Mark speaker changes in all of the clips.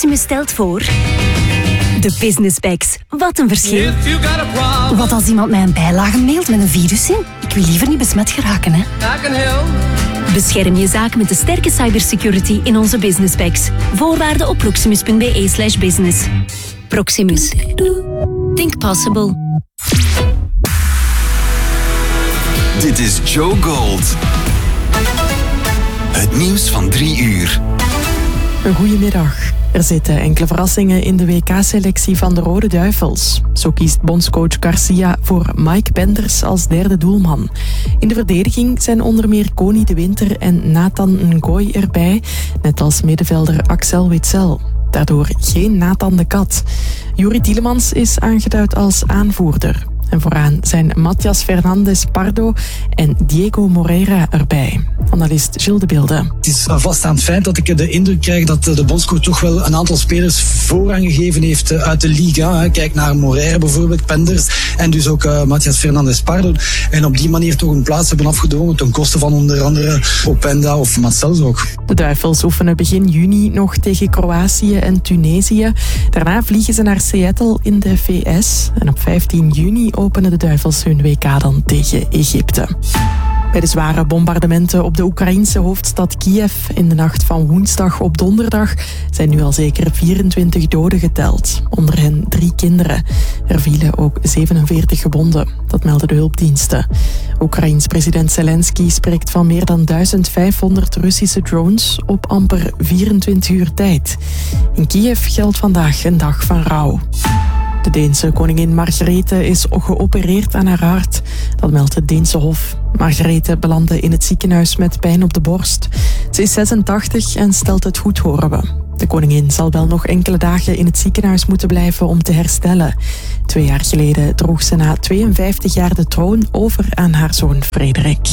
Speaker 1: Proximus stelt voor... De Business Packs. Wat een verschil. Wat als iemand mij een bijlage mailt met een virus in? Ik wil liever niet besmet geraken, hè. Bescherm je zaak met de sterke cybersecurity in onze Business Packs. Voorwaarden op proximus.be/business. Proximus. Think possible.
Speaker 2: Dit is Joe Gold. Het nieuws van 3 uur.
Speaker 3: Een goedemiddag. Er zitten enkele verrassingen in de WK-selectie van de Rode Duivels. Zo kiest bondscoach Garcia voor Mike Penders als derde doelman. In de verdediging zijn onder meer Koni de Winter en Nathan Ngoy erbij, net als middenvelder Axel Witsel. Daardoor geen Nathan de Kat. Juri Tielemans is aangeduid als aanvoerder. En vooraan zijn Matías Fernández Pardo en Diego Moreira erbij. Analist Gilles de Bilde.
Speaker 4: Het is vaststaand feit dat ik de indruk krijg dat de bondscoach toch wel een aantal spelers voorrang gegeven heeft uit de Liga. Kijk naar Moreira bijvoorbeeld, Penders en dus ook Matías Fernández Pardo. En op die manier toch een plaats hebben afgedwongen ten koste van onder andere Openda of Marcels ook.
Speaker 3: De Duivels oefenen begin juni nog tegen Kroatië en Tunesië. Daarna vliegen ze naar Seattle in de VS. En op 15 juni openen de Duivels hun WK dan tegen Egypte. Bij de zware bombardementen op de Oekraïense hoofdstad Kiev in de nacht van woensdag op donderdag zijn nu al zeker 24 doden geteld. Onder hen 3 kinderen. Er vielen ook 47 gewonden. Dat melden de hulpdiensten. Oekraïens president Zelensky spreekt van meer dan 1500 Russische drones op amper 24 uur tijd. In Kiev geldt vandaag een dag van rouw. De Deense koningin Margrethe is geopereerd aan haar hart. Dat meldt het Deense Hof. Margrethe belandde in het ziekenhuis met pijn op de borst. Ze is 86 en stelt het goed, horen we. De koningin zal wel nog enkele dagen in het ziekenhuis moeten blijven om te herstellen. 2 jaar geleden droeg ze na 52 jaar de troon over aan haar zoon Frederik.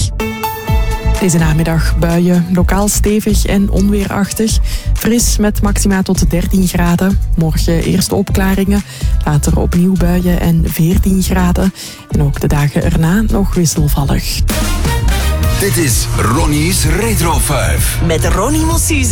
Speaker 3: Deze namiddag buien, lokaal stevig en onweerachtig. Fris met maxima tot 13 graden. Morgen eerst opklaringen, later opnieuw buien en 14 graden. En ook de dagen erna nog wisselvallig.
Speaker 2: Dit is Ronnie's Retro 5.
Speaker 5: Met Ronnie Mossuze.